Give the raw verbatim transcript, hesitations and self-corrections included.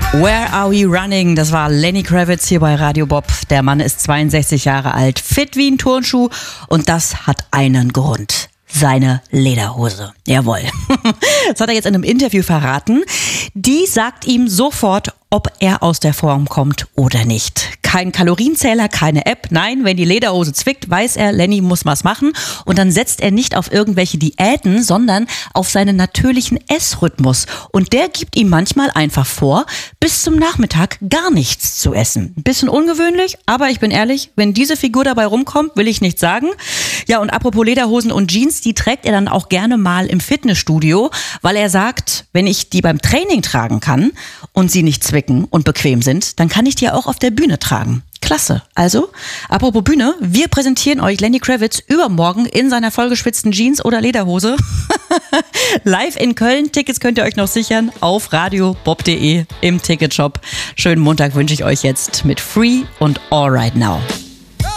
Where Are We Running? Das war Lenny Kravitz hier bei Radio Bob. Der Mann ist zweiundsechzig Jahre alt, fit wie ein Turnschuh und das hat einen Grund. Seine Lederhose. Jawohl. Das hat er jetzt in einem Interview verraten. Die sagt ihm sofort, ob er aus der Form kommt oder nicht. Kein Kalorienzähler, keine App. Nein, wenn die Lederhose zwickt, weiß er, Lenny muss was machen. Und dann setzt er nicht auf irgendwelche Diäten, sondern auf seinen natürlichen Essrhythmus. Und der gibt ihm manchmal einfach vor, bis zum Nachmittag gar nichts zu essen. Ein bisschen ungewöhnlich, aber ich bin ehrlich, wenn diese Figur dabei rumkommt, will ich nichts sagen. Ja, und apropos Lederhosen und Jeans, die trägt er dann auch gerne mal im Fitnessstudio, weil er sagt, wenn ich die beim Training tragen kann und sie nicht zwicken und bequem sind, dann kann ich die auch auf der Bühne tragen. Klasse. Also, apropos Bühne, wir präsentieren euch Lenny Kravitz übermorgen in seiner vollgeschwitzten Jeans oder Lederhose. Live in Köln. Tickets könnt ihr euch noch sichern auf radio bob punkt de im Ticketshop. Schönen Montag wünsche ich euch jetzt mit Free und All Right Now.